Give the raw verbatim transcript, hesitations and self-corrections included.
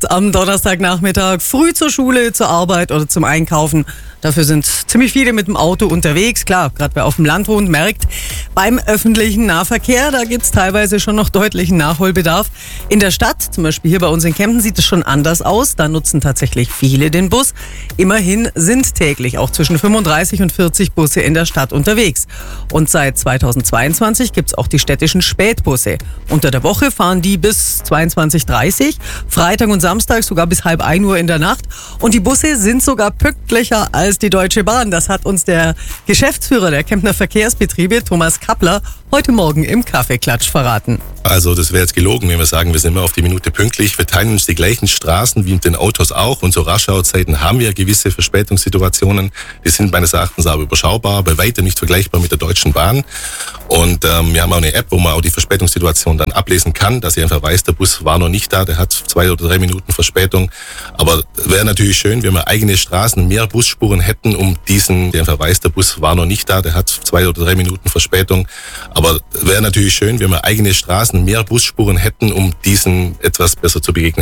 Am Donnerstagnachmittag früh zur Schule, zur Arbeit oder zum Einkaufen. Dafür sind ziemlich viele mit dem Auto unterwegs. Klar, gerade wer auf dem Land wohnt, merkt, beim öffentlichen Nahverkehr, da gibt's teilweise schon noch deutlichen Nachholbedarf. In der Stadt, zum Beispiel hier bei uns in Kempten, sieht es schon anders aus. Da nutzen tatsächlich viele den Bus. Immerhin sind täglich auch zwischen fünfunddreißig und vierzig Busse in der Stadt unterwegs. Und seit zweitausendzweiundzwanzig gibt's auch die städtischen Spätbusse. Unter der Woche fahren die bis zweiundzwanzig Uhr dreißig, Freitag und Samstag sogar bis halb ein Uhr in der Nacht. Und die Busse sind sogar pünktlicher als die Deutsche Bahn. Das hat uns der Geschäftsführer der Kemptner Verkehrsbetriebe, Thomas Kappler, heute Morgen im Kaffeeklatsch verraten. Also das wäre jetzt gelogen, wenn wir sagen, wir sind immer auf die Minute pünktlich. Wir teilen uns die gleichen Straßen wie mit den Autos auch. Und so Rush-Hour-Zeiten haben wir gewisse Verspätungssituationen. Die sind meines Erachtens aber überschaubar, bei weitem nicht vergleichbar mit der Deutschen Bahn. Und ähm, wir haben auch eine App, wo man auch die Verspätungssituation dann ablesen kann, dass ich einfach weiß, der Bus war noch nicht da, der hat zwei oder drei Minuten Verspätung. Aber wäre natürlich schön, wenn wir eigene Straßen, mehr Busspuren hätten, um diesen, der einfach weiß, der Bus war noch nicht da, der hat zwei oder drei Minuten Verspätung. Aber wäre natürlich schön, wenn wir eigene Straßen, mehr Busspuren hätten, um diesen etwas besser zu begegnen.